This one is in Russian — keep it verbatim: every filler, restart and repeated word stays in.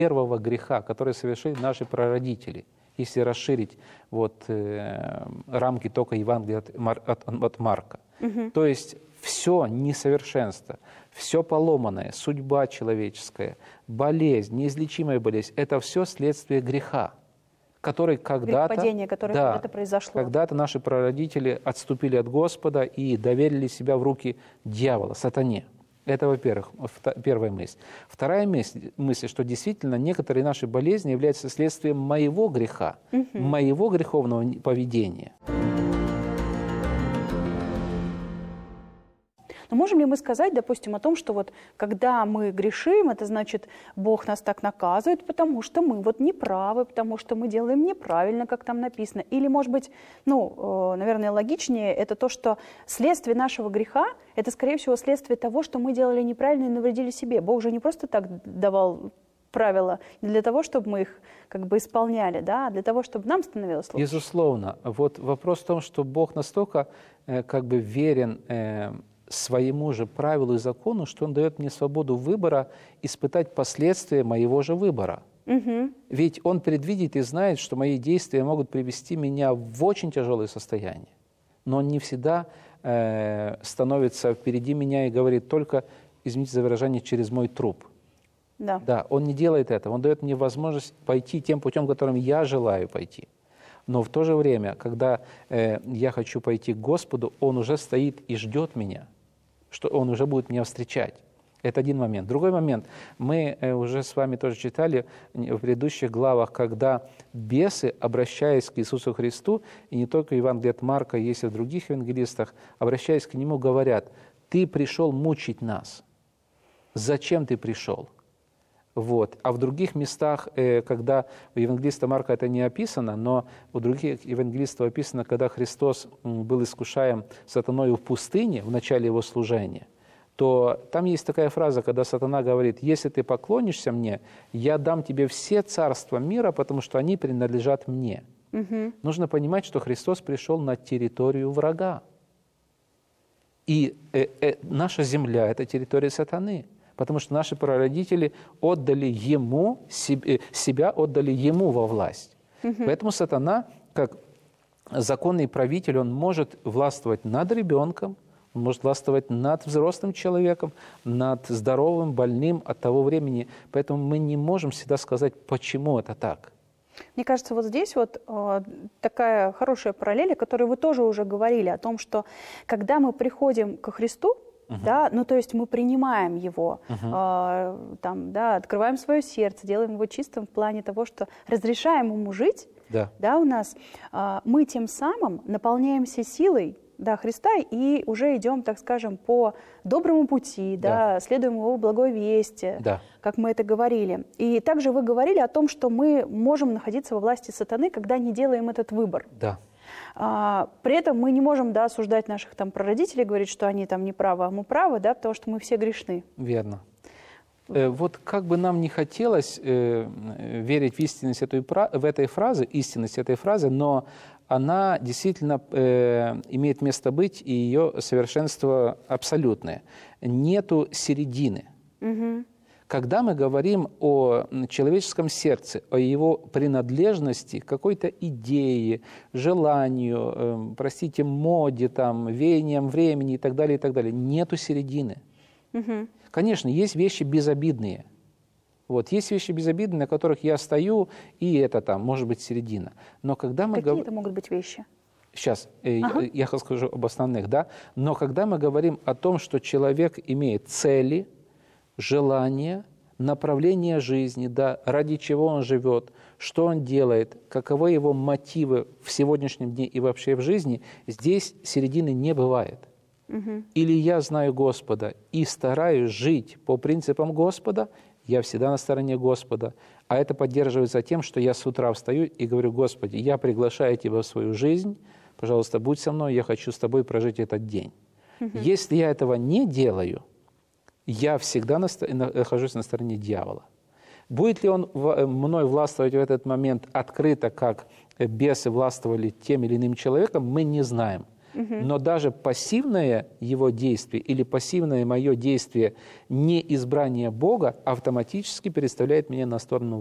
первого греха, который совершили наши прародители, если расширить вот, э, рамки только Евангелия от, Мар, от, от Марка. Угу. То есть все несовершенство, все поломанное, судьба человеческая, болезнь, неизлечимая болезнь – это все следствие греха, который когда-то, падение, которое да, когда-то произошло. Когда-то наши прародители отступили от Господа и доверили себя в руки дьявола, сатане. Это, во-первых, первая мысль. Вторая мысль, мысль, что действительно некоторые наши болезни являются следствием моего греха, угу. моего греховного поведения. Но можем ли мы сказать, допустим, о том, что вот когда мы грешим, это значит, Бог нас так наказывает, потому что мы вот неправы, потому что мы делаем неправильно, как там написано. Или, может быть, ну, наверное, логичнее, это то, что следствие нашего греха, это, скорее всего, следствие того, что мы делали неправильно и навредили себе. Бог же не просто так давал правила не для того, чтобы мы их как бы исполняли, да, а для того, чтобы нам становилось лучше. Безусловно. Вот вопрос в том, что Бог настолько э, как бы верен э, своему же правилу и закону, что Он дает мне свободу выбора испытать последствия моего же выбора. Угу. Ведь Он предвидит и знает, что мои действия могут привести меня в очень тяжелое состояние. Но Он не всегда э, становится впереди меня и говорит только, извините за выражение, через мой труп. Да. Да, Он не делает этого. Он дает мне возможность пойти тем путем, которым я желаю пойти. Но в то же время, когда э, я хочу пойти к Господу, Он уже стоит и ждет меня, что Он уже будет меня встречать. Это один момент. Другой момент. Мы э, уже с вами тоже читали в предыдущих главах, когда бесы, обращаясь к Иисусу Христу, и не только в Евангелии от Марка, есть и в других евангелистах, обращаясь к Нему, говорят: «Ты пришел мучить нас. Зачем ты пришел?» Вот. А в других местах, когда у евангелиста Марка это не описано, но у других евангелистов описано, когда Христос был искушаем сатаною в пустыне в начале Его служения, то там есть такая фраза, когда сатана говорит: «Если ты поклонишься мне, я дам тебе все царства мира, потому что они принадлежат мне». Угу. Нужно понимать, что Христос пришел на территорию врага. И э, э, наша земля – это территория сатаны. Потому что наши прародители отдали ему, себя отдали ему во власть. Угу. Поэтому сатана, как законный правитель, он может властвовать над ребенком, он может властвовать над взрослым человеком, над здоровым, больным от того времени. Поэтому мы не можем всегда сказать, почему это так. Мне кажется, вот здесь вот э, такая хорошая параллель, о которой вы тоже уже говорили, о том, что когда мы приходим ко Христу, Uh-huh. да, ну то есть мы принимаем Его, uh-huh. э, там, да, открываем свое сердце, делаем его чистым в плане того, что разрешаем Ему жить, да. Да, у нас, э, мы тем самым наполняемся силой, да, Христа и уже идем, так скажем, по доброму пути, да, да, следуем Его благой вести, да. как мы это говорили. И также вы говорили о том, что мы можем находиться во власти сатаны, когда не делаем этот выбор. Да. А, при этом мы не можем, да, осуждать наших там прародителей, говорить, что они там не правы, а мы правы, да, потому что мы все грешны. Верно. Э, вот как бы нам не хотелось э, верить в истинность этой, в этой фразы, истинность этой фразы, но она действительно э, имеет место быть, и ее совершенство абсолютное. Нету середины. Угу. Когда мы говорим о человеческом сердце, о его принадлежности к какой-то идее, желанию, э, простите, моде, там, веяниям времени и так далее, и так далее, нету середины. Угу. Конечно, есть вещи безобидные. Вот, есть вещи безобидные, на которых я стою, и это там, может быть, середина. Но когда мы Какие гов... это могут быть вещи? Сейчас, э, ага. я, я расскажу об основных, да. Но когда мы говорим о том, что человек имеет цели, желание, направление жизни, да, ради чего он живет, что он делает, каковы его мотивы в сегодняшнем дне и вообще в жизни, здесь середины не бывает. Угу. Или я знаю Господа и стараюсь жить по принципам Господа, я всегда на стороне Господа, а это поддерживается тем, что я с утра встаю и говорю: Господи, я приглашаю Тебя в свою жизнь, пожалуйста, будь со мной, я хочу с Тобой прожить этот день. Угу. Если я этого не делаю, я всегда нахожусь на стороне дьявола. Будет ли он мной властвовать в этот момент открыто, как бесы властвовали тем или иным человеком, мы не знаем. Но даже пассивное его действие или пассивное мое действие не избрание Бога автоматически переставляет меня на сторону